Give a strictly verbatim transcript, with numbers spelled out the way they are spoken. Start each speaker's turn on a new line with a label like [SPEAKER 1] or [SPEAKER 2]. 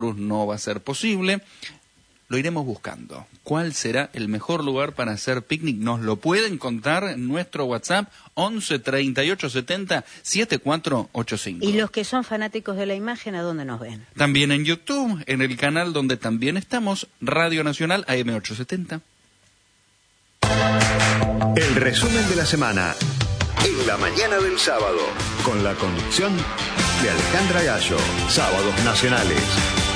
[SPEAKER 1] coronavirus no va a ser posible. Lo iremos buscando. ¿Cuál será el mejor lugar para hacer picnic? Nos lo pueden contar en nuestro WhatsApp once treinta y ocho setenta setenta y cuatro ochenta y cinco.
[SPEAKER 2] Y los que son fanáticos de la imagen, ¿a dónde nos ven?
[SPEAKER 1] También en YouTube, en el canal donde también estamos, Radio Nacional A M ochocientos setenta.
[SPEAKER 3] El resumen de la semana en la mañana del sábado, con la conducción de Alejandra Gallo. Sábados Nacionales.